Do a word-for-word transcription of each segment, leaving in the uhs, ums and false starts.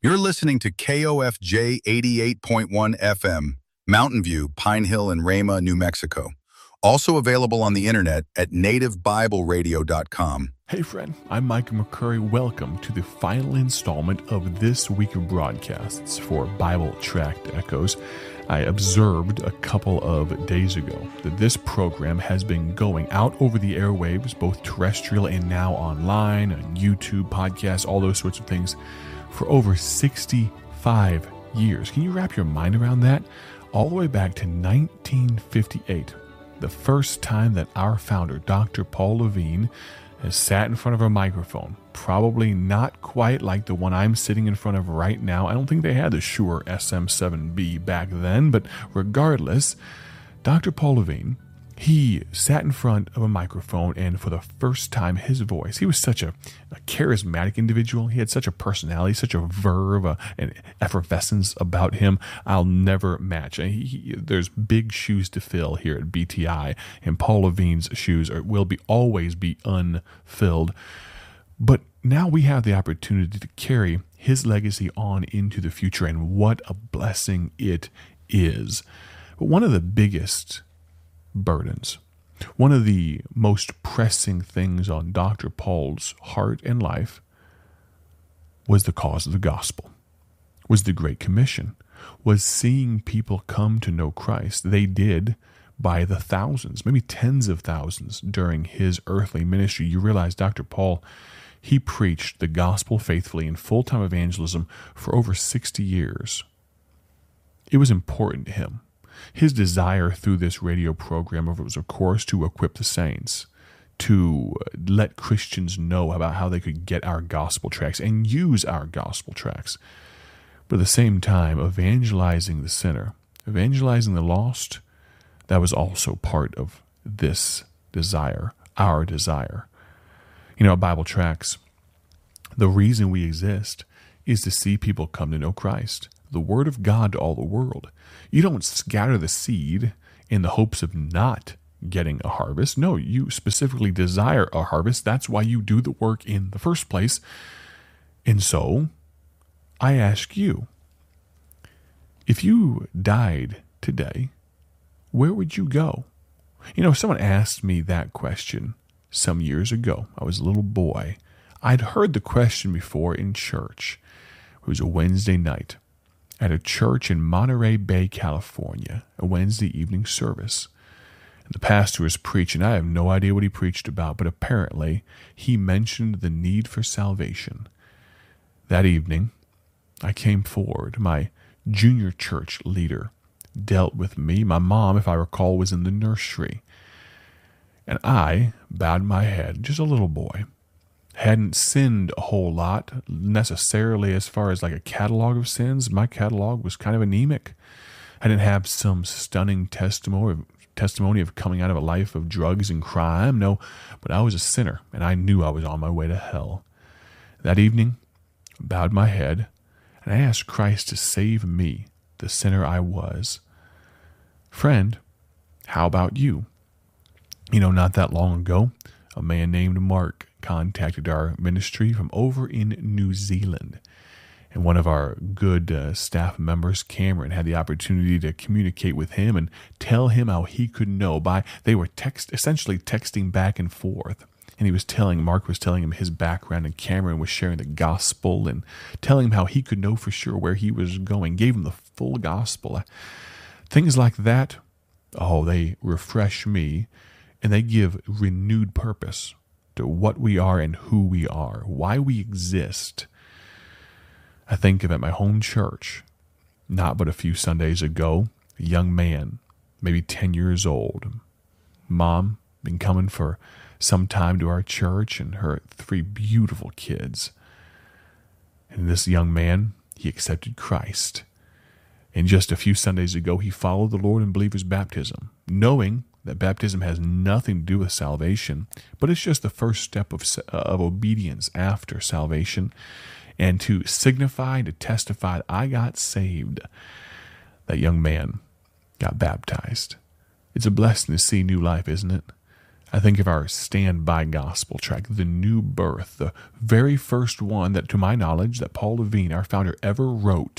You're listening to K O F J eighty-eight point one F M, Mountain View, Pine Hill, and Rama, New Mexico. Also available on the internet at native bible radio dot com. Hey friend, I'm Micah McCurry. Welcome to the final installment of this week of broadcasts for Bible Tract Echoes. I observed a couple of days ago that this program has been going out over the airwaves, both terrestrial and now online, on YouTube, podcasts, all those sorts of things, for over sixty-five years. Can you wrap your mind around that? All the way back to nineteen fifty-eight, the first time that our founder, Doctor Paul Levine, has sat in front of a microphone. Probably not quite like the one I'm sitting in front of right now. I don't think they had the Shure S M seven B back then, but regardless, Doctor Paul Levine, he sat in front of a microphone, and for the first time, his voice, he was such a, a charismatic individual. He had such a personality, such a verve, a, an effervescence about him I'll never match. He, he, there's big shoes to fill here at B T I, and Paul Levine's shoes are, will be always be unfilled. But now we have the opportunity to carry his legacy on into the future, and what a blessing it is. But one of the biggest burdens, one of the most pressing things on Doctor Paul's heart and life was the cause of the gospel, was the Great Commission, was seeing people come to know Christ. They did by the thousands, maybe tens of thousands during his earthly ministry. You realize Doctor Paul, he preached the gospel faithfully in full-time evangelism for over sixty years. It was important to him. His desire through this radio program was, of course, to equip the saints, to let Christians know about how they could get our gospel tracts and use our gospel tracts. But at the same time, evangelizing the sinner, evangelizing the lost, that was also part of this desire, our desire. You know, at Bible Tracts, the reason we exist is to see people come to know Christ, the Word of God to all the world. You don't scatter the seed in the hopes of not getting a harvest. No, you specifically desire a harvest. That's why you do the work in the first place. And so, I ask you, if you died today, where would you go? You know, someone asked me that question some years ago. I was a little boy. I'd heard the question before in church. It was a Wednesday night at a church in Monterey Bay, California, a Wednesday evening service. And the pastor was preaching. I have no idea what he preached about, but apparently he mentioned the need for salvation. That evening, I came forward. My junior church leader dealt with me. My mom, if I recall, was in the nursery. And I bowed my head, just a little boy. Hadn't sinned a whole lot necessarily as far as like a catalog of sins. My catalog was kind of anemic. I didn't have some stunning testimony testimony of coming out of a life of drugs and crime. No, but I was a sinner, and I knew I was on my way to hell. That evening, I bowed my head, and I asked Christ to save me, the sinner I was. Friend, how about you? You know, not that long ago, a man named Mark contacted our ministry from over in New Zealand. And one of our good uh, staff members, Cameron, had the opportunity to communicate with him and tell him how he could know by, they were text essentially texting back and forth. And he was telling, Mark was telling him his background, and Cameron was sharing the gospel and telling him how he could know for sure where he was going, gave him the full gospel. Things like that, oh, they refresh me, and they give renewed purpose to what we are and who we are, why we exist. I think of at my home church, not but a few Sundays ago, a young man, maybe ten years old. Mom, been coming for some time to our church, and her three beautiful kids. And this young man, he accepted Christ. And just a few Sundays ago, he followed the Lord in believer's baptism, knowing that baptism has nothing to do with salvation, but it's just the first step of, of obedience after salvation, and to signify, to testify, I got saved. That young man got baptized. It's a blessing to see new life, isn't it? I think of our Standby Gospel tract, The New Birth, the very first one that, to my knowledge, that Paul Levine, our founder, ever wrote.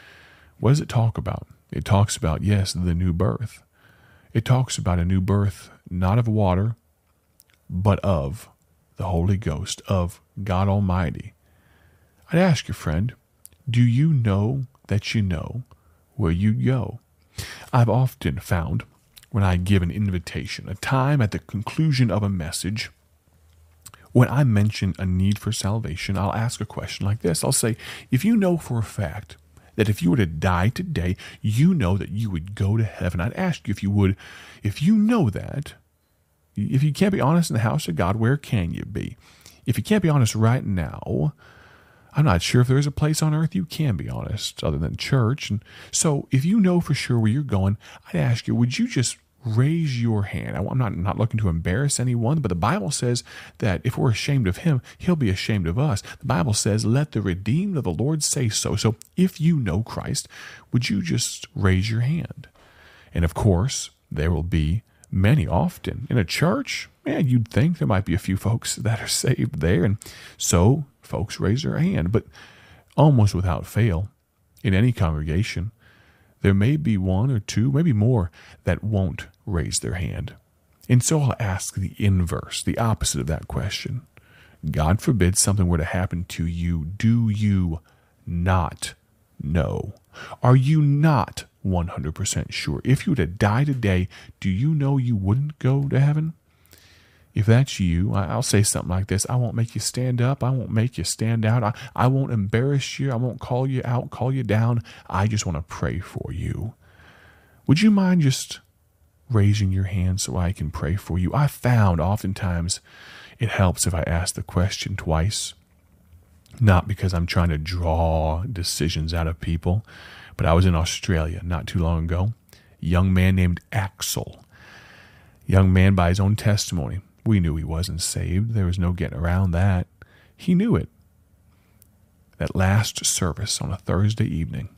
What does it talk about? It talks about, yes, the new birth. It talks about a new birth, not of water, but of the Holy Ghost, of God Almighty. I'd ask you, friend, do you know that you know where you go? I've often found when I give an invitation, a time at the conclusion of a message, when I mention a need for salvation, I'll ask a question like this. I'll say, if you know for a fact that if you were to die today, you know that you would go to heaven, I'd ask you if you would, if you know that, if you can't be honest in the house of God, where can you be? If you can't be honest right now, I'm not sure if there's a place on earth you can be honest other than church. And so if you know for sure where you're going, I'd ask you, would you just raise your hand? I'm not, not looking to embarrass anyone, but the Bible says that if we're ashamed of him, he'll be ashamed of us. The Bible says, let the redeemed of the Lord say so. So if you know Christ, would you just raise your hand? And of course, there will be many often. In a church, man, you'd think there might be a few folks that are saved there. And so folks raise their hand. But almost without fail, in any congregation, there may be one or two, maybe more, that won't raise their hand. And so I'll ask the inverse, the opposite of that question. God forbid something were to happen to you. Do you not know? Are you not one hundred percent sure? If you were to die today, do you know you wouldn't go to heaven? If that's you, I'll say something like this. I won't make you stand up. I won't make you stand out. I, I won't embarrass you. I won't call you out, call you down. I just want to pray for you. Would you mind just raising your hand so I can pray for you? I found oftentimes it helps if I ask the question twice, not because I'm trying to draw decisions out of people, but I was in Australia not too long ago. A young man named Axel. Young man, by his own testimony, we knew he wasn't saved. There was no getting around that. He knew it. That last service on a Thursday evening,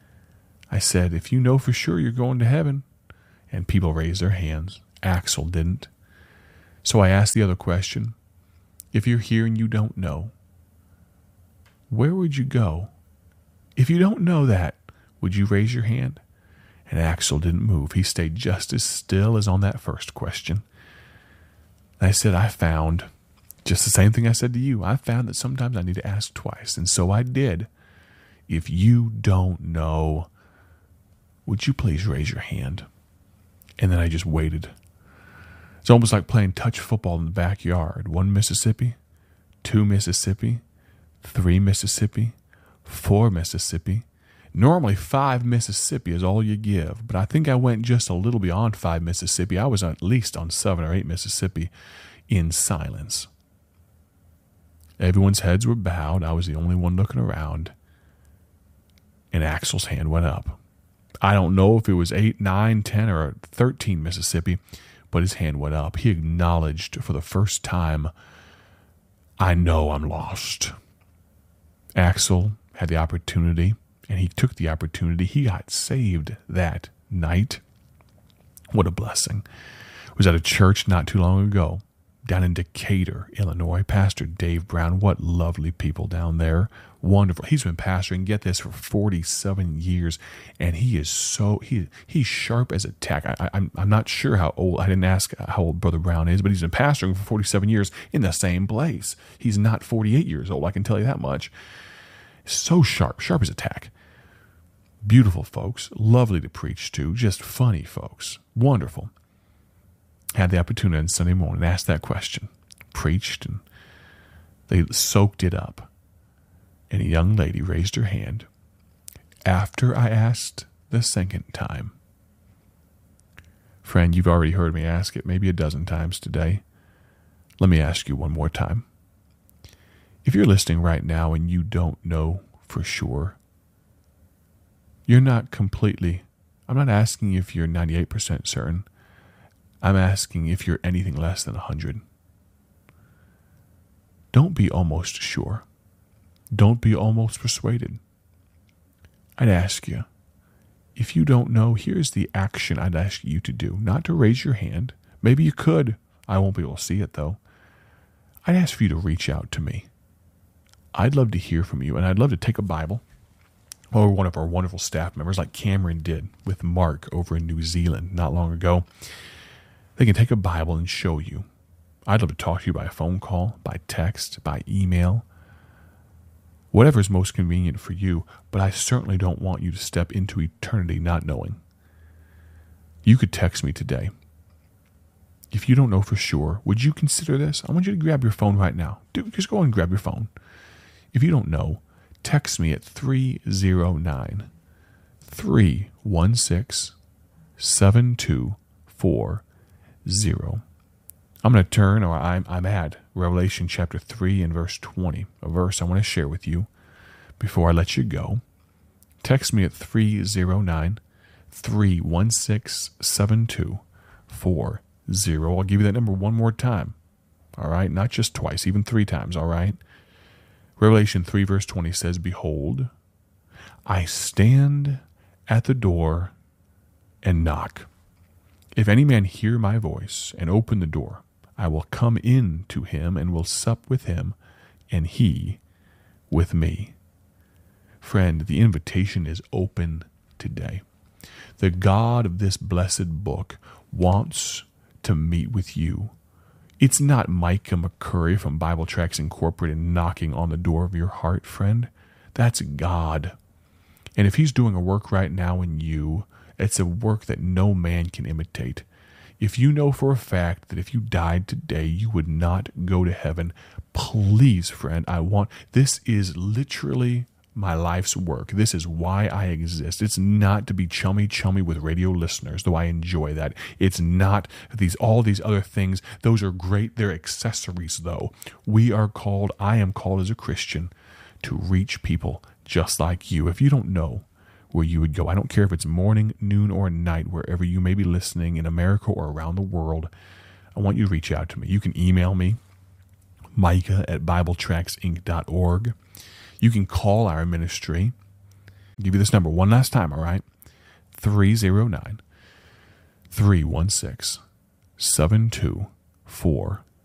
I said, if you know for sure you're going to heaven, and people raised their hands. Axel didn't. So I asked the other question, if you're here and you don't know, where would you go? If you don't know that, would you raise your hand? And Axel didn't move. He stayed just as still as on that first question. I said, I found just the same thing I said to you. I found that sometimes I need to ask twice. And so I did. If you don't know, would you please raise your hand? And then I just waited. It's almost like playing touch football in the backyard. One Mississippi, two Mississippi, three Mississippi, four Mississippi. Normally five Mississippi is all you give, but I think I went just a little beyond five Mississippi. I was at least on seven or eight Mississippi in silence. Everyone's heads were bowed. I was the only one looking around. And Axel's hand went up. I don't know if it was eight, nine, ten, or thirteen Mississippi, but his hand went up. He acknowledged for the first time, I know I'm lost. Axel had the opportunity, and he took the opportunity. He got saved that night. What a blessing. I was at a church not too long ago down in Decatur, Illinois. Pastor Dave Brown, what lovely people down there. Wonderful. He's been pastoring, get this, for forty-seven years, and he is so, he he's sharp as a tack. I, I, I'm I'm not sure how old, I didn't ask how old Brother Brown is, but he's been pastoring for forty-seven years in the same place. He's not forty-eight years old, I can tell you that much. So sharp, sharp as a tack. Beautiful folks, lovely to preach to, just funny folks, wonderful. Had the opportunity on Sunday morning to ask that question, preached, and they soaked it up. And a young lady raised her hand after I asked the second time. Friend, you've already heard me ask it maybe a dozen times today. Let me ask you one more time. If you're listening right now and you don't know for sure, you're not completely, I'm not asking if you're ninety-eight percent certain. I'm asking if you're anything less than one hundred. Don't be almost sure. Don't be almost persuaded. I'd ask you, if you don't know, here's the action I'd ask you to do. Not to raise your hand. Maybe you could. I won't be able to see it, though. I'd ask for you to reach out to me. I'd love to hear from you, and I'd love to take a Bible, or one of our wonderful staff members like Cameron did with Mark over in New Zealand not long ago. They can take a Bible and show you. I'd love to talk to you by phone call, by text, by email, whatever is most convenient for you, but I certainly don't want you to step into eternity not knowing. You could text me today. If you don't know for sure, would you consider this? I want you to grab your phone right now. Do, just go and grab your phone. If you don't know, text me at three oh nine, three one six, seven two four zero. I'm going to turn, or I'm, I'm at Revelation chapter three and verse twenty, a verse I want to share with you before I let you go. Text me at three oh nine, three one six, seven two four zero. I'll give you that number one more time. All right? Not just twice, even three times. All right? Revelation three verse twenty says, "Behold, I stand at the door and knock. If any man hear my voice and open the door, I will come in to him and will sup with him, and he with me." Friend, the invitation is open today. The God of this blessed book wants to meet with you. It's not Micah McCurry from Bible Tracts Incorporated knocking on the door of your heart, friend. That's God. And if he's doing a work right now in you, it's a work that no man can imitate. If you know for a fact that if you died today, you would not go to heaven, please, friend, I want, this is literally my life's work. This is why I exist. It's not to be chummy chummy with radio listeners, though I enjoy that. It's not these all these other things. Those are great. They're accessories, though. We are called, I am called as a Christian, to reach people just like you. If you don't know where you would go, I don't care if it's morning, noon, or night, wherever you may be listening in America or around the world, I want you to reach out to me. You can email me, Micah at Bible Tracts Inc dot org. You can call our ministry. I'll give you this number one last time, all right? three oh nine, three one six, seven two four